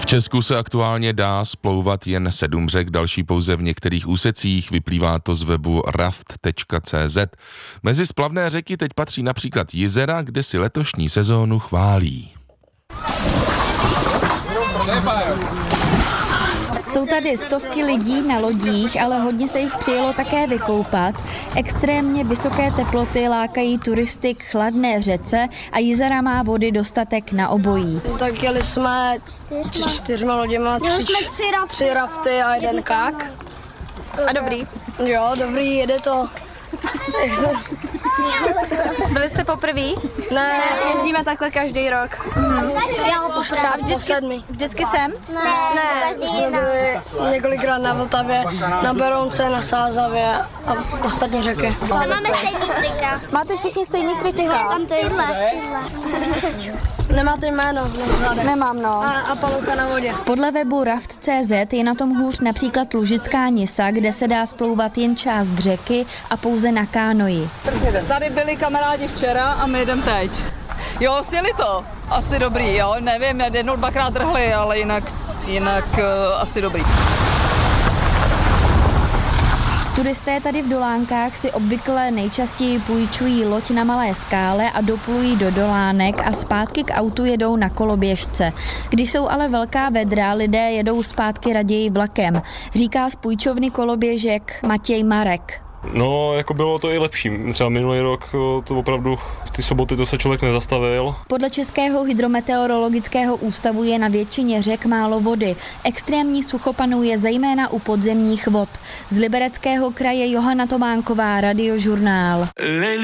V Česku se aktuálně dá splouvat jen 7 řek, další pouze v některých úsecích, vyplývá to z webu raft.cz. Mezi splavné řeky teď patří například Jizera, kde si letošní sezónu chválí. Jsou tady stovky lidí na lodích, ale hodně se jich přijelo také vykoupat. Extrémně vysoké teploty lákají turisty k chladné řece a Jizera má vody dostatek na obojí. Tak jeli jsme 4 loděma, 3 rafty a 1 kák. A dobrý? Jo, dobrý, jede to. Byli jste poprvé? Ne, jezdíme takhle každý rok. Už třeba po 7. Vždycky sem? Ne, jsme byli několikrát na Vltavě, na Berounce, na Sázavě a ostatní řeky. Máme stejný trika. Máte všichni stejný trička? Tam tyhle. Nemáte jméno? Nemám, no. A palucha na vodě. Podle webu raft.cz je na tom hůř například Lužická Nisa, kde se dá splouvat jen část řeky a pouze na kánoji. Tady byli kamarádi včera a my jdem teď. Jo, sněli to. Asi dobrý, jo. Nevím, 1-2krát drhli, ale jinak asi dobrý. Turisté tady v Dolánkách si obvykle nejčastěji půjčují loď na malé skále a doplují do Dolánek a zpátky k autu jedou na koloběžce. Když jsou ale velká vedra, lidé jedou zpátky raději vlakem, říká z půjčovny koloběžek Matěj Marek. No, jako bylo to i lepší. Třeba minulý rok to opravdu v ty soboty to se člověk nezastavil. Podle Českého hydrometeorologického ústavu je na většině řek málo vody. Extrémní sucho panuje zejména u podzemních vod. Z Libereckého kraje Johana Tománková, Radiožurnál.